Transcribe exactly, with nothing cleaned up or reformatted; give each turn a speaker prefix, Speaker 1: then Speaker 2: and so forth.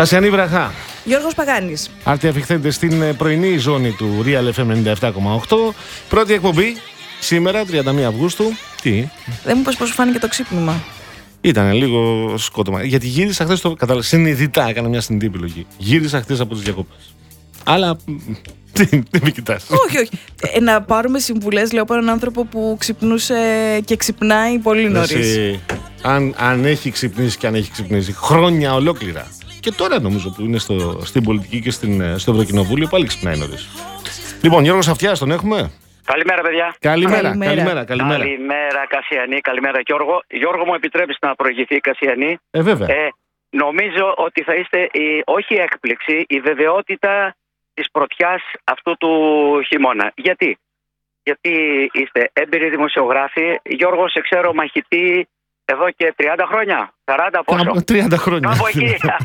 Speaker 1: Κασιανή βραχά.
Speaker 2: Γιώργος Παγάνης.
Speaker 1: Άρτια αφιχθέντε στην πρωινή ζώνη του Real εφ εμ ενενήντα επτά κόμμα οκτώ. Πρώτη εκπομπή σήμερα, τριάντα μία Αυγούστου. Τι?
Speaker 2: Δεν μου πες πώς σου φάνηκε το ξύπνημα.
Speaker 1: Ήταν λίγο σκότωμα. Γιατί γύρισα χθες το. Κατάλαβα. Συνειδητά έκανα μια συνειδητή επιλογή. Γύρισα χθες από τις διακοπές. Αλλά. Τι, τι με κοιτάς.
Speaker 2: Όχι, όχι. Ε, να πάρουμε συμβουλές, λέω, από έναν άνθρωπο που ξυπνούσε και ξυπνάει πολύ νωρίς.
Speaker 1: Εσύ, αν, αν έχει ξυπνήσει και αν έχει ξυπνήσει χρόνια ολόκληρα. Και τώρα νομίζω που είναι στο, στην πολιτική και στην, στο Ευρωκοινοβούλιο πάλι ξυπνάει νωρίς. Λοιπόν, Γιώργο Αυτιάς, τον έχουμε.
Speaker 3: Καλημέρα, παιδιά.
Speaker 1: Καλημέρα,
Speaker 2: Καλημέρα.
Speaker 1: καλημέρα. καλημέρα.
Speaker 3: Καλημέρα, Κασιανή. Καλημέρα, Γιώργο. Γιώργο, μου επιτρέπεις να προηγηθεί η Κασιανή.
Speaker 1: Ε, βέβαια.
Speaker 3: Ε, νομίζω ότι θα είστε η, όχι η έκπληξη, η βεβαιότητα της πρωτιάς αυτού του χειμώνα. Γιατί? Γιατί είστε έμπειροι δημοσιογράφοι. Γιώργο, σε ξέρω μαχητή εδώ και τριάντα χρόνια. σαράντα πόσο.
Speaker 1: τριάντα χρόνια.
Speaker 3: Κάπου εκεί.